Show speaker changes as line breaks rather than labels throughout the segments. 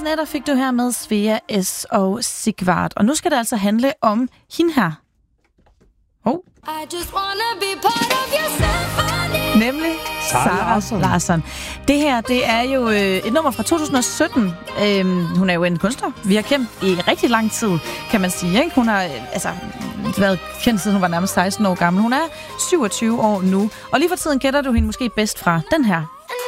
Netter fik du her med Svea S. og Sigvard. Og nu skal det altså handle om hende her. Nemlig Sara Larsson. Det her, det er jo et nummer fra 2017. Hun er jo en kunstner, vi har kendt i rigtig lang tid, kan man sige. Ikke? Hun har været kendt siden hun var nærmest 16 år gammel. Hun er 27 år nu. Og lige for tiden kender du hende måske bedst fra den her.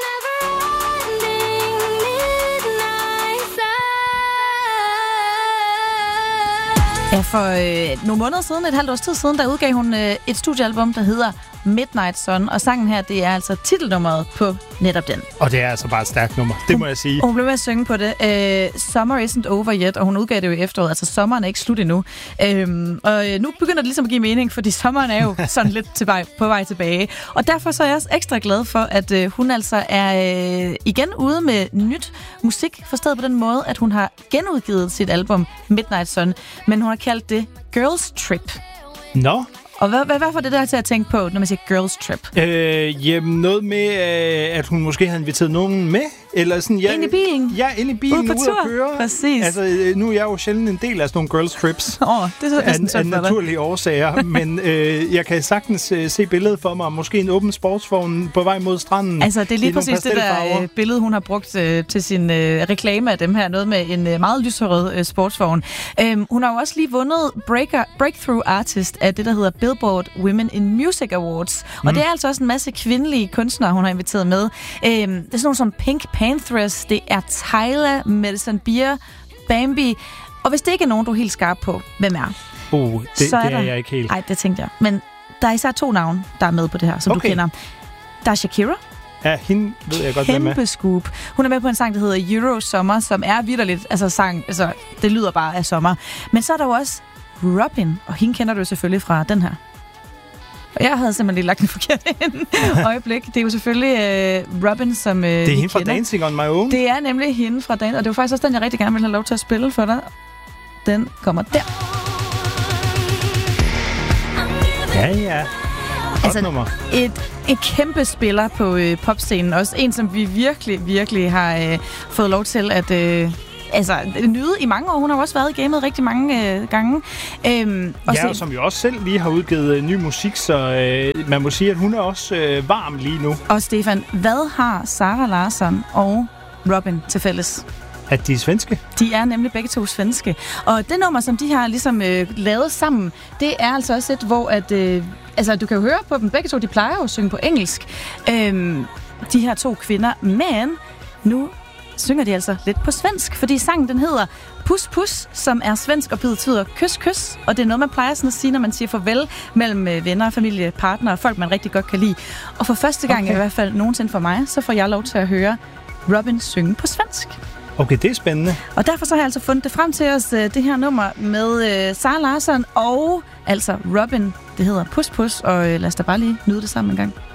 Ja, for nogle måneder siden, et halvt års tid siden, der udgav hun et studiealbum, der hedder Midnight Sun, og sangen her, det er altså titelnummeret på netop den.
Og det er altså bare et stærkt nummer, det må jeg sige.
Hun blev med at synge på det. Summer isn't over yet, og hun udgav det jo i efteråret, altså sommeren er ikke slut endnu. Og nu begynder det ligesom at give mening, fordi sommeren er jo sådan lidt på vej tilbage. Og derfor så er jeg også ekstra glad for, at hun altså er igen ude med nyt musik, forstået på den måde, at hun har genudgivet sit album Midnight Sun, men hun har kaldt det Girls Trip.
Nå.
Og hvad får det der til at tænke på, når man siger Girls Trip?
Jamen noget med, at hun måske havde inviteret nogen med, eller sådan...
Ind i bilen?
Ja, ind i bilen,
ude
at køre.
Præcis.
Altså, nu er jeg jo sjældent en del af sådan nogle girls trips.
Det er så
af naturlige årsager, men jeg kan sagtens se billedet for mig, måske en åben sportsvogn på vej mod stranden.
Altså, det er lige præcis det der billede, hun har brugt til sin reklame af dem her, noget med en meget lyshåret sportsvogn. Hun har jo også lige vundet Breakthrough Artist af det, der hedder Billboard Women in Music Awards. Og det er altså også en masse kvindelige kunstnere, hun har inviteret med. Det er sådan nogle som Pink Panthers, det er Tyla, Madison Beer, Bambi. Og hvis det ikke er nogen, du er helt skarp på, hvem er?
Det er jeg ikke helt.
Nej, det tænkte jeg. Men der er især 2 navne, der er med på det her, som du kender. Der er Shakira.
Ja, hende ved jeg godt, hvem er.
Kæmpe scoop. Hun er med på en sang, der hedder Euro Summer, som er vitterligt, det lyder bare af sommer. Men så er der jo også Robin, og hende kender du selvfølgelig fra den her. Og jeg havde simpelthen lige lagt den forkert ind. Øjeblik. Det er jo selvfølgelig Robin, som
det er hende fra Dancing on My Own.
Det er nemlig hende fra Dancing, og det var faktisk også den, jeg rigtig gerne ville have lov til at spille for dig. Den kommer der.
Ja.
Altså, et kæmpe spiller på popscenen. Også en, som vi virkelig, virkelig har fået lov til at... nyde i mange år. Hun har også været i gamet rigtig mange gange.
Og som jo også selv lige har udgivet ny musik, så man må sige, at hun er også varm lige nu.
Og Stefan, hvad har Sara Larsson og Robin til fælles?
At de er svenske?
De er nemlig begge 2 svenske. Og det nummer, som de har ligesom lavet sammen, det er altså også et, hvor at... du kan jo høre på dem begge 2, de plejer jo at synge på engelsk. De her 2 kvinder, men nu synger de altså lidt på svensk, fordi sangen den hedder Puss Puss, som er svensk og betyder kys kys, og det er noget, man plejer sådan at sige, når man siger farvel mellem venner, familie, partnere og folk, man rigtig godt kan lide. Og for første gang i hvert fald nogensinde for mig, så får jeg lov til at høre Robin synge på svensk.
Okay, det er spændende.
Og derfor så har jeg altså fundet det frem til os, det her nummer med Sara Larsson og altså Robin. Det hedder Puss Puss, og lad os da bare lige nyde det sammen en gang.